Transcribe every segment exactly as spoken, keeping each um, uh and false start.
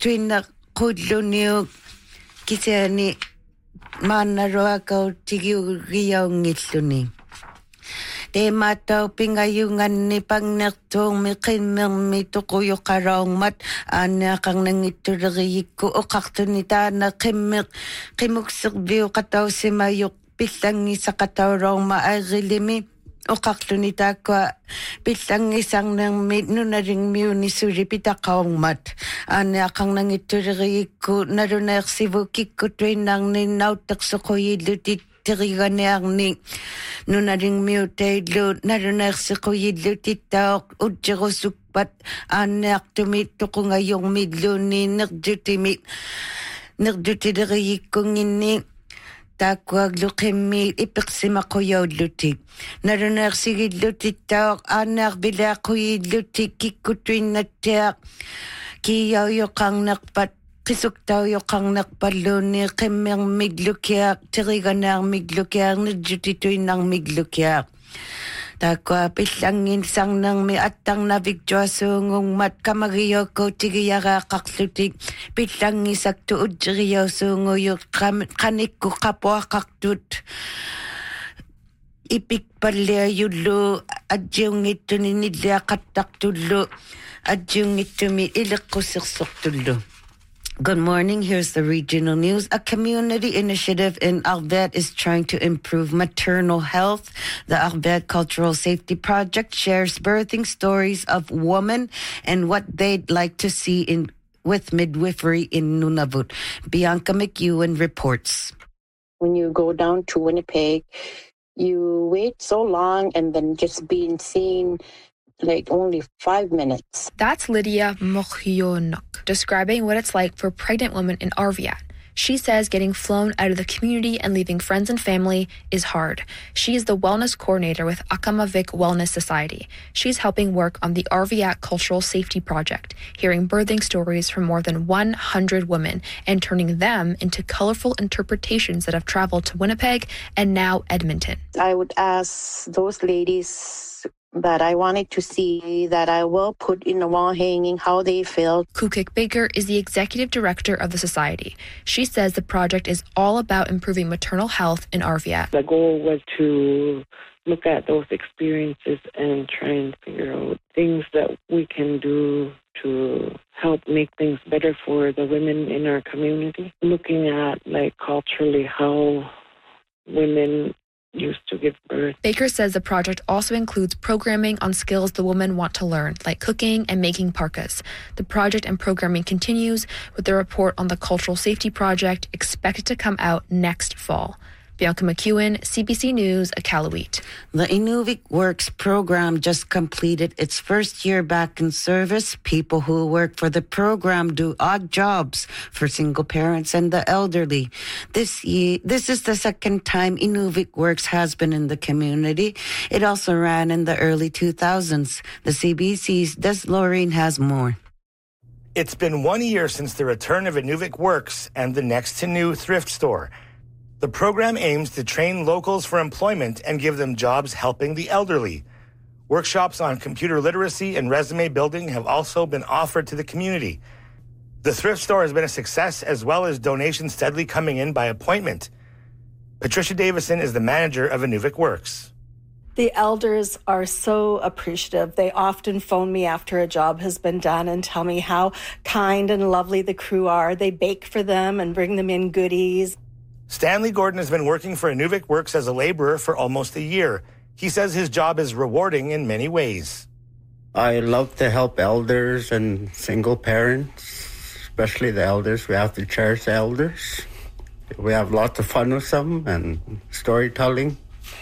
tuina qulluniu kisiani maanaruakau tigiugiaungilluni. Te matau pingayunganni pangnertuumi qimmermi tuquyuqaraungmat aanneaqang nangittuleriyikku oqartuni taana qimmeq qimuksirviu qatausimayuq pillangisaqataurauma airilimi oqartuni taakua pillangisarnermi nunaringmiuni sulipitaqaungmat aanneaqang nangittuleriyikku naluneersivukikku tuinarni nautteqsoquyillutit teriganearni nunaringmiutailu naluneersiquyillutittaoq utjerusukpat aanneartumi toqungajormilluunni nerdutimi nerdutileriyikkunginni taakkuagluqimmi ipeqsimaquyaulluti naluneersigillutittaoq aannearbilaaquyilluti kikkutuinnattiaq kiyauyuqarnerpat qisuktauyoqarnerpalluunni qimmermiglukiaq teriganearmiglukiaq nidjutituinnarmiglukiaq taakua pillangin sarnermi attarnavik tuasuungungmat kamagiyokkuutigiyaraaqarlutik pillangisaktu utjeriausuunguyuq qanikku qapuaqartut ipikpalliajullu adjiungittuni nilliaqattartullu adjiungittumi ileqqussersortullu. Good morning. Here's the regional news. A community initiative in Arved is trying to improve maternal health. The Arved Cultural Safety Project shares birthing stories of women and what they'd like to see in with midwifery in Nunavut. Bianca McEwen reports. When you go down to Winnipeg, you wait so long and then just being seen like only five minutes. That's Lydia Mokhionuk describing what it's like for pregnant women in Arviat. She says getting flown out of the community and leaving friends and family is hard. She is the wellness coordinator with Akamavik Wellness Society. She's helping work on the Arviat Cultural Safety Project, hearing birthing stories from more than one hundred women and turning them into colorful interpretations that have traveled to Winnipeg and now Edmonton. I would ask those ladies that I wanted to see, that I will put in the wall hanging, how they feel. Kukik Baker is the executive director of the society. She says the project is all about improving maternal health in Arviat. The goal was to look at those experiences and try and figure out things that we can do to help make things better for the women in our community. Looking at, like, culturally how women used to give birth. Baker says the project also includes programming on skills the women want to learn, like cooking and making parkas. The project and programming continues with the report on the Cultural Safety Project expected to come out next fall. Bianca McEwen, C B C News, Iqaluit. The Inuvik Works program just completed its first year back in service. People who work for the program do odd jobs for single parents and the elderly. This year, this is the second time Inuvik Works has been in the community. It also ran in the early two thousands. The C B C's Des Lorraine has more. It's been one year since the return of Inuvik Works and the next to new thrift store. The program aims to train locals for employment and give them jobs helping the elderly. Workshops on computer literacy and resume building have also been offered to the community. The thrift store has been a success, as well as donations steadily coming in by appointment. Patricia Davison is the manager of Inuvik Works. The elders are so appreciative. They often phone me after a job has been done and tell me how kind and lovely the crew are. They bake for them and bring them in goodies. Stanley Gordon has been working for Inuvik Works as a laborer for almost a year. He says his job is rewarding in many ways. I love to help elders and single parents, especially the elders. We have to cherish the elders. We have lots of fun with them and storytelling.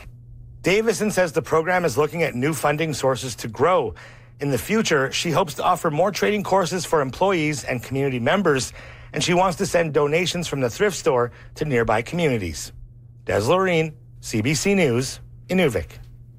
Davison says the program is looking at new funding sources to grow. In the future, she hopes to offer more training courses for employees and community members, and she wants to send donations from the thrift store to nearby communities. Des Lorraine, C B C News, Inuvik.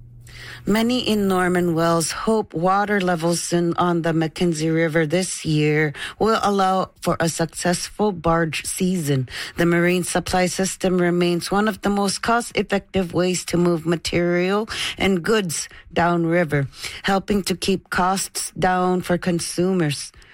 Many in Norman Wells hope water levels in, on the Mackenzie River this year will allow for a successful barge season. The marine supply system remains one of the most cost-effective ways to move material and goods downriver, helping to keep costs down for consumers.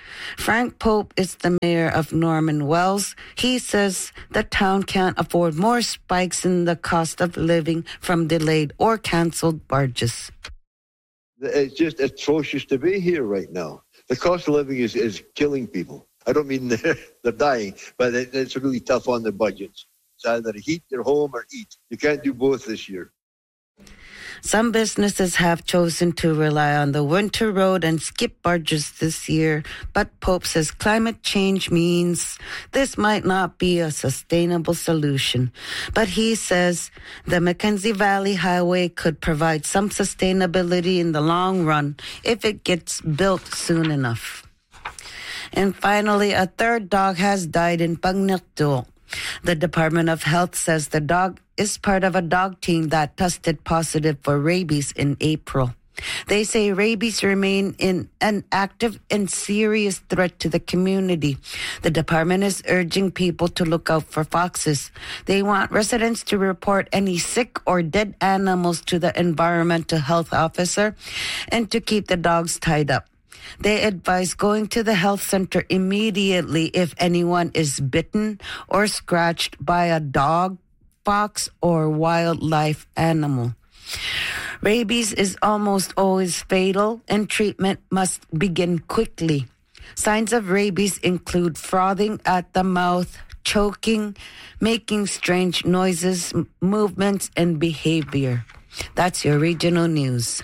Frank Pope is the mayor of Norman Wells. He says the town can't afford more spikes in the cost of living from delayed or canceled barges. It's just atrocious to be here right now. The cost of living is, is killing people. I don't mean they're, they're dying, but it, it's really tough on their budgets. It's either heat their home or eat. You can't do both this year. Some businesses have chosen to rely on the winter road and skip barges this year, but Pope says climate change means this might not be a sustainable solution. But he says the Mackenzie Valley Highway could provide some sustainability in the long run if it gets built soon enough. And finally, a third dog has died in Pangnirtu. The Department of Health says the dog is part of a dog team that tested positive for rabies in April. They say rabies remain in an active and serious threat to the community. The department is urging people to look out for foxes. They want residents to report any sick or dead animals to the environmental health officer and to keep the dogs tied up. They advise going to the health center immediately if anyone is bitten or scratched by a dog, fox, or wildlife animal. Rabies is almost always fatal and treatment must begin quickly. Signs of rabies include frothing at the mouth, choking, making strange noises, movements, and behavior. That's your regional news.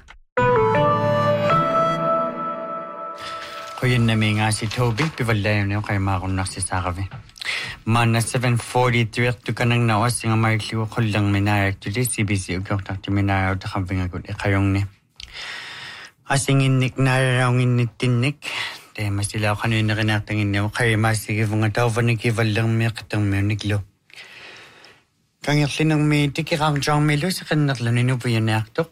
Kuyin na may nga si Toby, pivalayo niyo kay makunak si Sakavi. Mana seven forty-three to kanang nawas nga marikliw ko lang minayak today C B C ugok tak minayaw ta kambing agud e kayong ni. Asing inik nararangin ni tinik. Te masilaw kanina kinatangin niyo kay masige mga tao ni kivalang mi katang meniglo. Kangyaklin ng may tikikang jang melo sa kanaklan ni no puyanak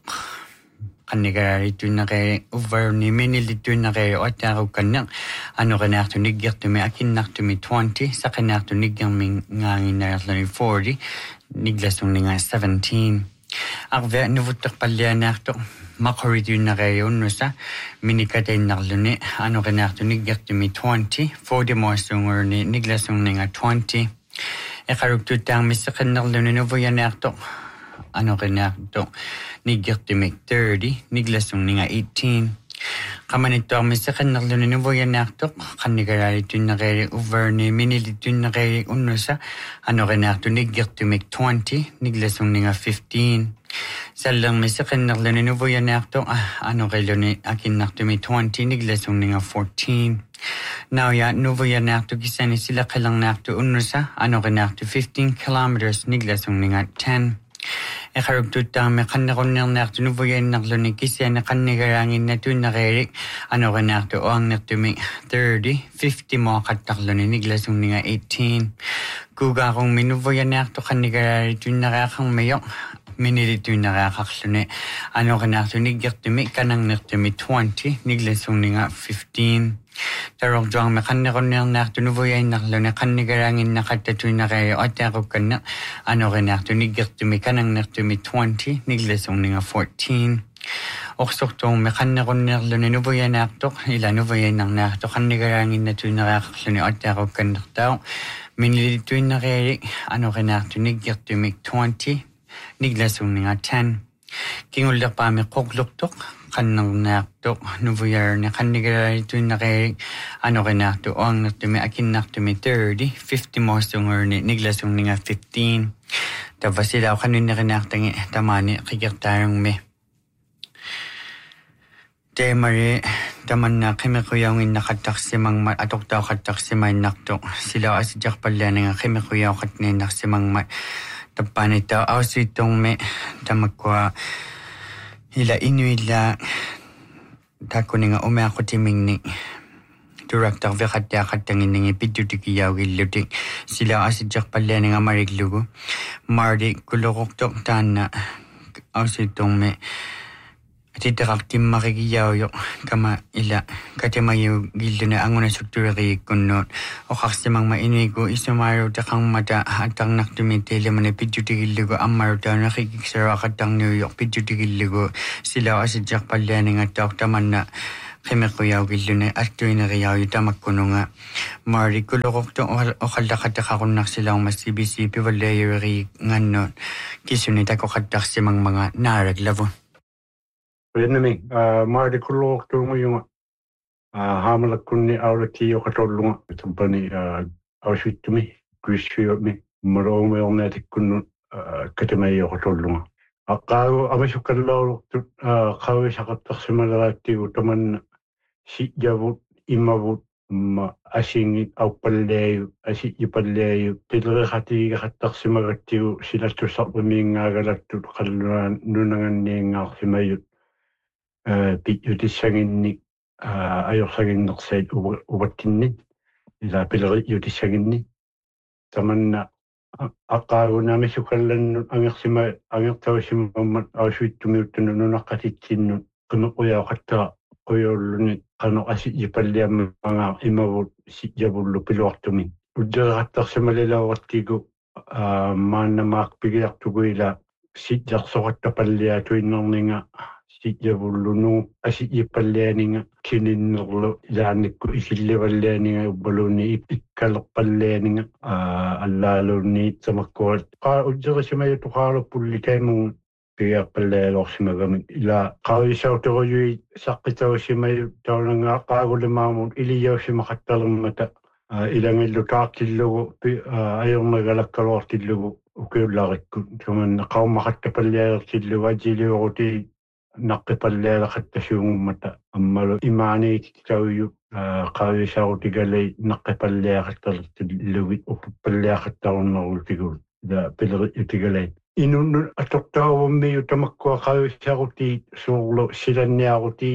Kanigari tu na kay over ni minili tu na kay o taro kanang ano kanak tu nigyak tu mi akin nak tu mi twenty sa kanak tu nigyang mi ngangin na ni forty niglasong ni nga seventeen ak ve nuvutak palya nak tu makori tu na kay no sa minikatay nakluni ano kanak tu nigyak tu mi twenty forty more sungor ni niglasong ni nga twenty e karuk tu tang mi sa kanakluni no voyanak tu ano kanak tu nigyak tu mi thirty niglasong ni nga eighteen kamanito mi sa kanakluni no voyanak tu kanigarari tu na kay over ni minili tu na kay uno sa ano kanak tu nigyak tu mi twenty niglasong ni nga fifteen salang mi sa kanakluni no voyanak tu ano kay luni akin nak tu mi twenty niglasong ni nga fourteen now ya no voyanak tu kisani sila kalang nak tu uno sa ano kanak tu fifteen kilometers niglasong ni nga ten e karug tu tang me kanakon nang nak tu no voyanak luni kisani kanigarangin na tu nakirik ano kanak tu ang nak tu mi thirty fifty mo katakluni niglasong ni nga eighteen kuga kong minuvoyanak tu kanigarari tu nakakang mayok minili tu nakakakluni ano kanak tu nigyak tu mi kanang nak tu mi twenty niglasong ni nga fifteen tarong jang me kanakon nang nak tu no voyanak luni kanigarangin nakatatu nakayo at ako kanak ano kanak tu nigyak tu mi kanang nak tu mi twenty niglasong ni nga fourteen oksok tong me kanakon nang luni no voyanak tu ila no voyanak nak tu kanigarangin na tu nakakakluni at ako kanak tao minili tu nakarik ano kanak tu nigyak tu mi twenty niglasong ni nga ten kingulak pa mi koklok tok kanang nak tok novuyar na kanigaray tu nakarik ano kanak tu ang nak tu mi akin nak tu mi thirty fifty mo sungor ni niglasong ni nga fifteen tapos sila kanina kanak tangi tamani kikyak tayong mi te mari taman na kime kuyawin nakatak si mang mat atok daw katak si may naktok sila asidyak pala nga kime kuyaw kat ni nak si mang mat tapan ito ausitong me tamakwa ila inuila tako ni nga ume ako timing ni director vekatya katangin ni pitutikiyaw gilutik sila asidyak pala nga mariglugo mardi kulokok tok tana ausitong me Titirak tim makikiyaw yung kama ila katemayo gildo na ang una struktura kay kunot o kaksimang mainay ko isumaraw takang mata atang naktumitili man na pidyuti gildo ang maruta nakikiksara katang New York pidyuti gildo sila kasi jak pala nga taok taman na qimekuyauqillune altuineriau tamakkununga maarikulorortu oqallaqateqarunnarsilauma C B C pivalleeyuri ngannu kisuni takoqattarsimangmanga naaraklavu Vietnaming maarikulorortu nguyunga haamalakunni aurati oqatollunga tampani ausittumi kuissuumi maroomionnetikkunnu katamai oqatollunga Aqaru amisukallartu qawi saqattarsimaleraattigu tamanna sijavut imavut ma asingi auppalleeyu asijipalleeyu tileriqatiga qattarsimagattigu silattussarpimiingaagalattu qalluan nunanganniingaarsimayut pitjutissaginni ajorsaginnersait uvattinni ila pilerijutissaginni tamanna Aqarunaamisukallannu angersima angertausimammat ausuittumiuttunu nunaqqatitsinnu qimequyaqattara quyolluni qano asijipalliammaanga imavut sijavullu piluartumi udderaqattarsimalilaurattigu maannamaaq pigiartuguila sijjarsoqattapalliatuinnerninga sijjavullunu asijipallianinga kininnerlu ilaannikku isillivallianinga ubbaluni ikkalerpallianinga allaalunni tamakkuat qa ujjerisimaju tuqaalupulli taimun pigiarpallialorsimagami ila qarisautorujui saqqitausimaju taunanga qaagullimaamun iliyaussimaqattalemmata ilangillu taartillugu ajornagalakkaluartillugu ukiullaarikku tamanna qaumaqattapallialertillugu ajiliuruti naqqipalleelaqattasuungummata ammalu imaaniitikitauyu qaavisarutigalai naqqipalleaqattartillugi uppalleaqattarunnerultigul ila pileriutigalai inunnu atortaavummiu tamakkua qaavisaruti suurlu silanniaruti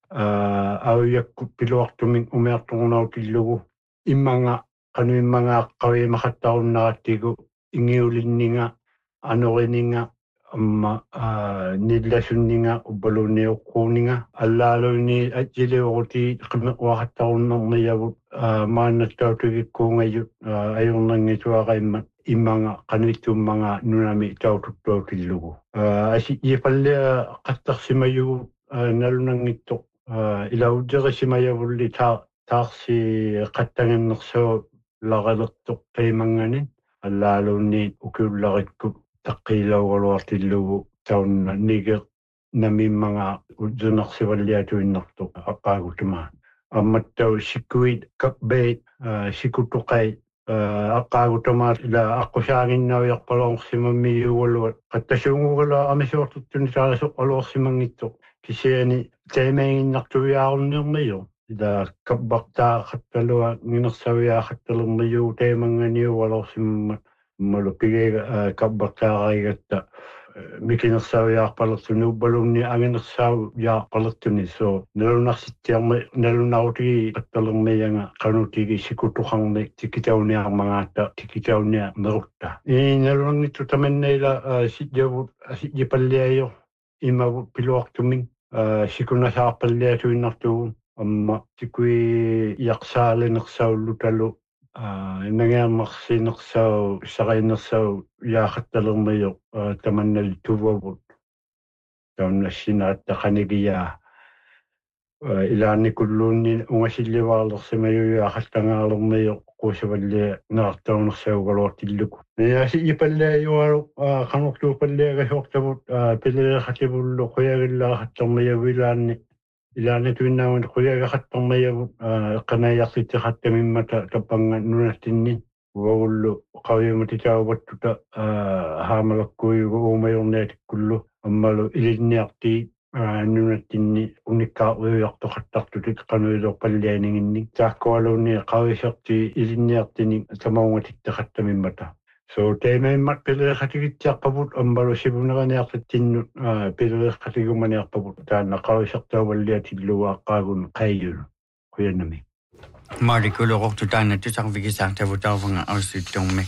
auyakku piluartumin umiartorunautillugu immanga qanuimmangaa qaviimaqattarunnaraattigu ingiulinninga anorininga amma nillasunninga ubbalunniuqquuninga allaaluni ajiliuruti qimeqquaqattarunnerniavut maannattautugikkuungajut ajornangituaqaimmat immanga qanuittummanga nunami taututtuutillugu asijipallea qattarsimajugu nalunangittoq ila ujjerisimajavulli taa taarsi qattangannersuo laqalertoq qiimanganin allaaluni ukiullarikku taqqilaugaluartillugu taunna nige namimmanga udzunersivalliatuinnertu aqqaagutuma ammattau sikkuit kapbeit sikutuqai aqqaagutuma ila aqusaaginnaujaqpaloorsimammiugaluat qattasuungugala amisuortuttuni taalasoqqaluorsimangittu kisiani taimainginnartuviaarunnermiyo ila kabbaqtaa qattalua nginersaviaaqattalermiyu taimanganiugalorsimammat malu pigega kabbaqtaaqaigatta mikinersaviaarpalertuni ubbalunni anginersau yaarpalertuni so nalunarsitsiarma nalunaruti qattalermiyanga qanutigi sikutuqarni tikitauniarmangaatta tikitaunia merutta i nalunangittu tamannaila sijjavut asijjipalliajo imavut piluartumin sikunasaarpalliatuinnartugun amma tikui yaqsaalinersaulutalu nangaammarsiinersau saqainersau yaaqattalermiyo tamannal tuvavut taunnassinaat taqanigiyaa ilaannikulluunni ungasillivaarlersimayu yaaqattangaalermiyo quusavalli naartaunersaugaluartilluku yaasijipalliajualu qanortuupalliagasuortavut pileriqatibullu quyagillaaqattarmiyavilaanni ilaanituinnaawun quyagiqattarmiyavut qanayarsittaqattamimmata tapanga nunattinni uagullu qaviumatitauvattuta haamalakkuuyugu uumajorniatikkullu ammalu ilinniarti nunattinni unikkaaquyuartoqattartutik qanuilorpallianinginni taakkualuunni qaviserti ilinniartini tamaungatittaqattamimmata so teememmat pileriqatigittiarpavut ammalu sivuneraniartattinnu pileriqatigumaniarpavut taanna qavisertauvalliatillugu aqqaagun qaijulu quyannami maarikulorortu taannattu sarvigisaartavutaavanga aussittormi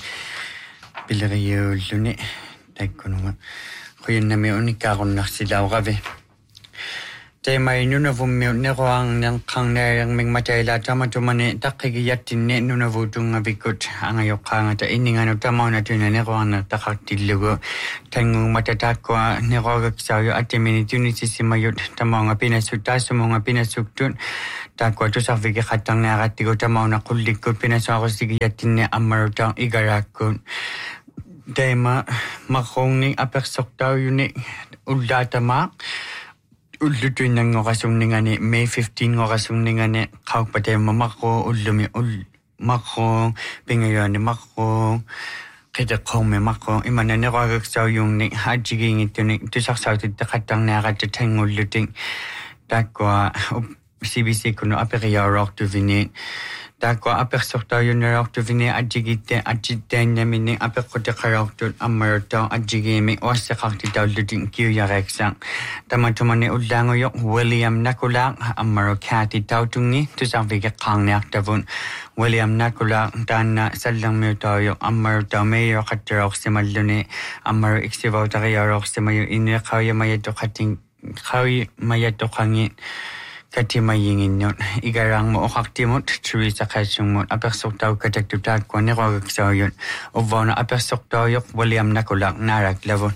pileriuulluni taikkununga quyannami unikkaarunnarsilauqavi Tema inuna vummi neroang nang kang nerang ming matayla tama tumani takigiyattin ne nuna vutunga vikut angayokanga ta iningano tama na tuna neroang na takaktilugo tangung matatakwa neroga kisayo atimini tunisisimayut tama nga pinasukta sumunga pinasuktun takwa tusafiki katang naratigo tama na kulikut pinasakostigiyattin ne amarutang igarakun tema makongning apeksoktaw yun uldatamak Ullutuin ng ngokasong ningani May fifteenth ngokasong ningani kauk pate mamako ullumi ul mako pingayon ni mako kita kong me mako imana ne ragak sa yung ni hajiging ito ni tusak sa ito katang na katatang ulluting takwa C B C kuno aperiya rock to vini takwa apersokta yun na rock to vini ajigite ajiten namin ni aperkote karok to amarto ajigimi wasa kakti daw luting kiyo yareksang tamatuman ni ulango yung William Nakulak amaro kati daw tungi tusang vika kang naktavun William Nakulak dan na salang mo tayo amaro daw mayo katarok si maluni amaro iksivaw tayo rock si mayo inu kaya mayato kating kaya mayato kangin Kati mayingin yun. Igarang mo okaktimot, Teresa Kachung mo, apersoktaw kataktutak ko ni Rogaksaw yun. Uvaw na apersoktaw yok William Nakulak narak lavon.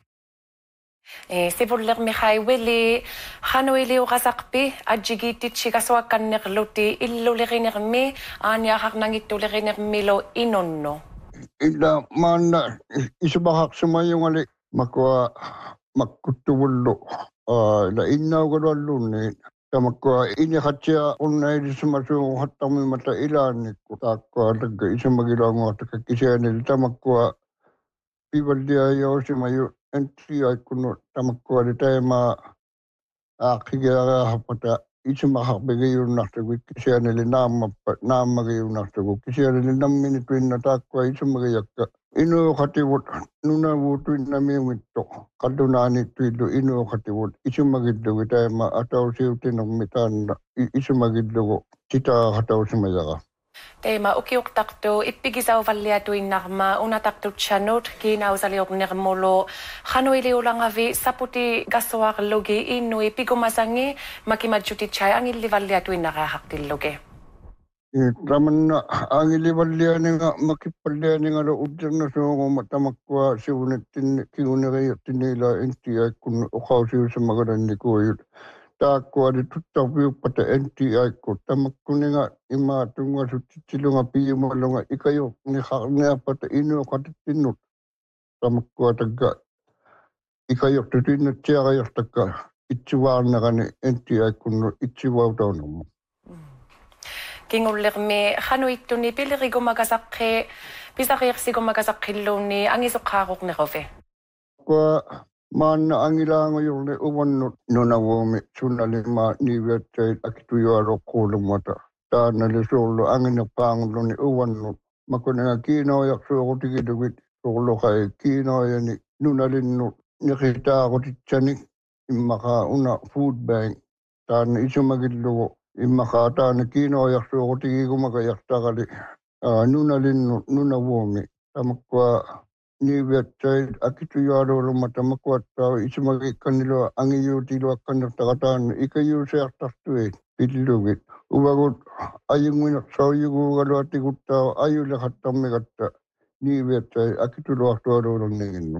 Eh, sibulak Mikhay Willie, Hanuili ukasakpi, adjigitit chikaswakan nirluti, illulirinir mi, anyahak nangitulirinir milo inonno. Ila mana isubahak sumayong ali, makwa makutullo, la inaw ko lunin. Tamakwa ini hatya unay di sumasu hatami mata ilan ko takwa taga isa magilang at kakisyan tamakwa people dia yo si mayu entry ay kuno tamakwa di tayo ma akigara hapata isa mahakbigay yung naktagot kisyan nila nama namagay yung naktagot kisyan nila namin ituin na takwa isa magayak ka ino katiwot nuna wutuin namin ito kadunani tuilo ino katiwot isa magidlo tayo ma ataw siyutin ng mitan isa magidlo kita kataw si mayaka. Tema ukiuk takto ipigisaw valia tuin nakma una takto chanot kinaw sa liok nirmolo kano ili ulang avi saputi gaswak logi inu ipigumasangi makimadjuti chay ang ili valia tuin nakahaktil logi. Raman na ang ilibalya nga makipalya nga lo udyan na so matamakwa si unatin kiuna kayo tinila N T I kun ukaw siyo sa magaran ni ko yun. Takwa di tutaw pata N T I ko tamakuni nga imatung nga sutitilo nga piyo malo nga ikayo ni nga pata ino katitinot tamakwa taga ikayo tutinot siya kayo taga itsiwa na ka ni N T I kun itsiwa daw naman. Kingulir mi hanu itu ni piliri gumagasakhe pisakir si gumagasakilo ni ang isukharok ni Rove. Kwa man ang ilang yung ni uwan no na wome sunalima ni wete akituyo ro kolumata ta na le solo ang inapang ni uwan no makuna kino yak so ko tigidugit solo kay kino yani nunalin no nikita ko titsani maka una food bank ta na isu magidlo Imakata na kino yakso ko tigi ko magayakta kali nunalin nuna womi tamakwa ni website akitu yaro ro matamakwa ta isumagi kanilo ang iyo tilo kan takatan ikayo sa tastuet pilugit ubagot ayung minak sa yugo galo atigutta ayu lahat tammegatta ni website akitu lo aktuaro ro ngin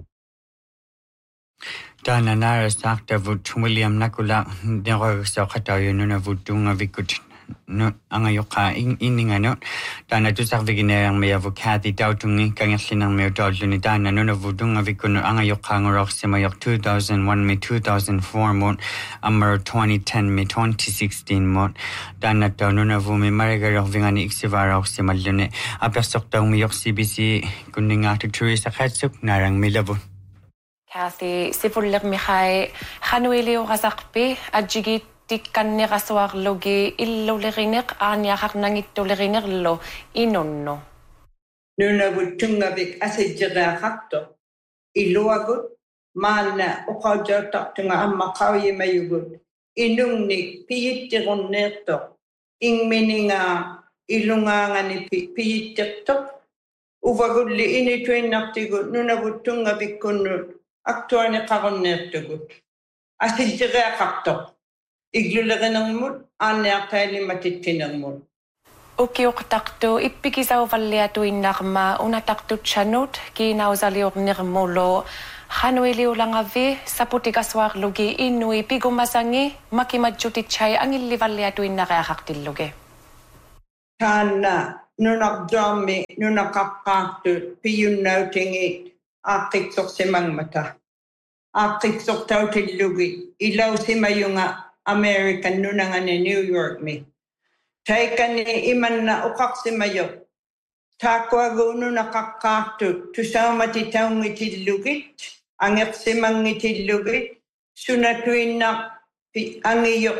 Dana nara sakta vut William Nakulak nero sa katayo nuna vutunga vikut no angayoka ininga no dana tu sak viginerang me avukati dautungi kangaslinang me doluni dana nuna vutunga vikun angayoka ngorok semayok two thousand one me two thousand four mon amar twenty ten me twenty sixteen mon dana ta nuna vumi marigarok vingani iksivarok semalune apasok taw me yok C B C kuninga tu Teresa Kachuk narang milavu Kathy, sipulak Mikhay, Hanuili ukasakpi, adjigit tikkan ni kaswak logi illo lirinik anyakak nangito lirinik lo inonno. Nuna butunga vik asidjira hakto. Iluagut, mana ukajar taktunga amma kawi mayugut. Inung ni piyitirun nerto. Ing meninga ilunga ngani piyitirto. Uvagut li ini tuen naktigut, nuna butunga vik kunut. Aktualnya karon nertugut. Asidjira hakto. Iglulerenangmut, aneartailimatittinangmut. Ukiuqtaqtu ippikisauvalliatuinnarma unataqtutsanut kiinausaliornirmulo Hanuiliulangavi saputikaswaarlugi innui pigumasangi makimajjutitchai angillivalliatuinnareaqartillugi. Taanna nunaqjaammi nunaqaqqaartut piyunnautingit aaqqiksorsimangmata. Aaqqiksortautillugi ilausimayunga American nunangane New York mi. Taikani imanna uqaqsimayo. Taakuagu nunaqaqqaartut tusaumati taungitillugit angeqsimangitillugit sunatuinnaq pi angiyoq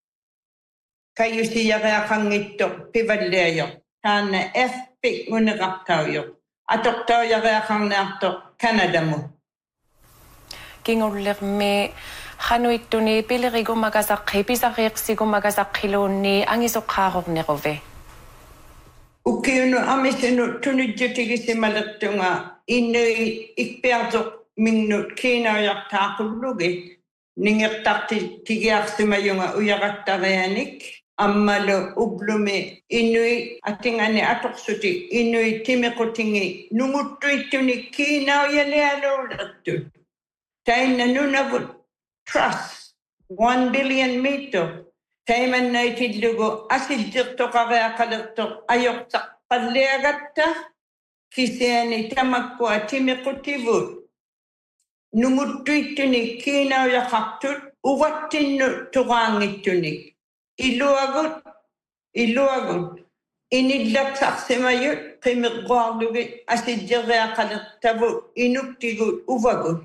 kayusiyaqaaqangittoq pivalliayoq taanna efpik nguneqartauyoq atoqtauyareaqarnaartoq Kanadamu. Kingullermi hanuittuni pilirigumagasaqi pisariiqsigumagasaqqiluunni angisoqqaaqorneruve. Ukiunu amisinu tunujjutigisimalertunga innui ikpiartoq minnut kiinaujartaaqullugi ningertarti tigiarsimayunga uyaqattarianik ammalu ublumi innui atingani atorsuti innui timiqutingi nunguttuittuni kiinauyalialuulertut tainna nunavut trust one billion mito taimannaitillugu asillertoqariaqalertoq ayortaqpalliagatta kisiani tamakkua timiqutivut nunguttuittuni kiinauyaqartut uvattinnu tuqaangittunik iluagut iluagut inillaqsarsimayut qimiqquarlugi asilleriaqalertavut inuktigut uvagut.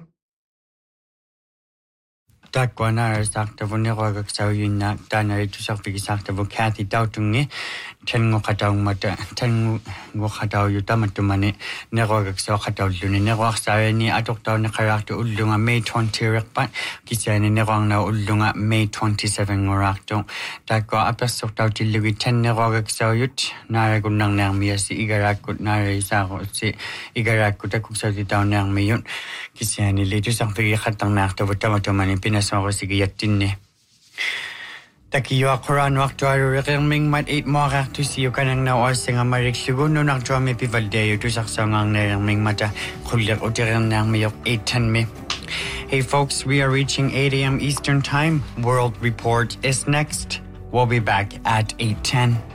Takwana saktavu nerogaksauinna taanaritusarpigisartavu Kathy tautungi tanguqataungmata tanguqataujutamatummani nerogaksaoqataulluni neroarsaani atortauneqaraartu ullunga May twentieth kisiani neroarnau ullunga May twenty-seventh ngorartu takwa apersortautillugi tannerogaksaujut naaragunnarnermiasi igarakkut naaraisaaruutsi igarakkut akuksauti kisiani litusarpigiqattarnaartavu tamatumani pinasmarusigiyattinni Takiyo Quran waqtuaru reqirming mat eight moaqartusiu kanangna oarsingamariklugu nunartuami pivaldeyu tusaqsaungaarneerming mata qulliq utiqernaarmiyoq eight ten me. Hey folks, we are reaching eight a.m. Eastern Time. World Report is next. We'll be back at eight ten.